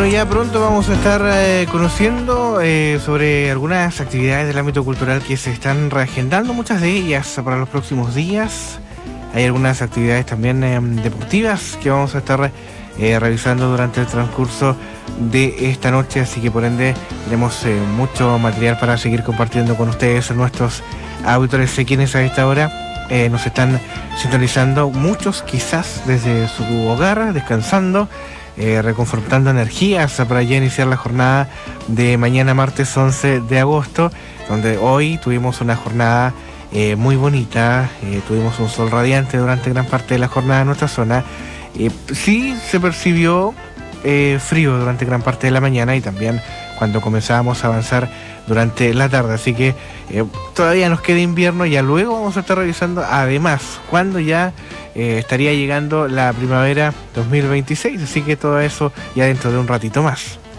Bueno, ya pronto vamos a estar conociendo sobre algunas actividades del ámbito cultural que se están reagendando, muchas de ellas para los próximos días. Hay algunas actividades también deportivas que vamos a estar revisando durante el transcurso de esta noche, así que por ende tenemos mucho material para seguir compartiendo con ustedes, nuestros auditores, quienes a esta hora nos están sintonizando, muchos quizás desde su hogar, descansando, reconfortando energías para ya iniciar la jornada de mañana martes 11 de agosto, donde hoy tuvimos una jornada muy bonita, tuvimos un sol radiante durante gran parte de la jornada en nuestra zona. Sí se percibió frío durante gran parte de la mañana y también cuando comenzábamos a avanzar durante la tarde, así que todavía nos queda invierno. Ya luego vamos a estar revisando además cuando ya estaría llegando la primavera 2026, así que todo eso ya dentro de un ratito más.